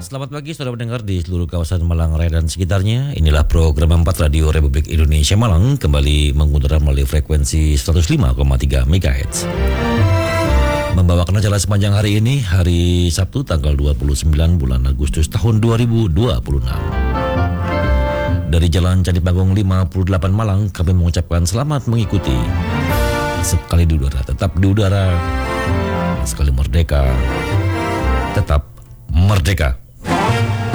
Selamat pagi saudara pendengar di seluruh kawasan Malang Raya dan sekitarnya. Inilah program 4 Radio Republik Indonesia Malang kembali mengudara melalui frekuensi 105,3 MHz. Membawakan acara sepanjang hari ini, hari Sabtu tanggal 29 bulan Agustus tahun 2026. Dari Jalan Candi Panggung 58 Malang, kami mengucapkan selamat mengikuti. Sekali di udara, tetap di udara. Sekali merdeka, tetap merdeka.